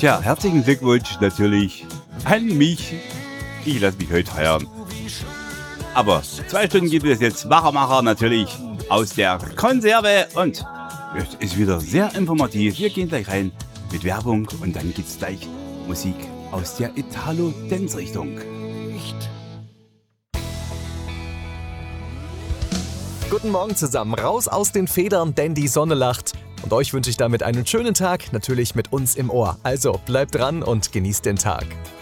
Tja, herzlichen Glückwunsch natürlich an mich. Ich lasse mich heute feiern. Aber 2 Stunden gibt es jetzt Macher natürlich aus der Konserve und es ist wieder sehr informativ. Wir gehen gleich rein mit Werbung und dann gibt es gleich Musik aus der Italo-Dance-Richtung. Guten Morgen zusammen, raus aus den Federn, denn die Sonne lacht. Und euch wünsche ich damit einen schönen Tag, natürlich mit uns im Ohr. Also bleibt dran und genießt den Tag.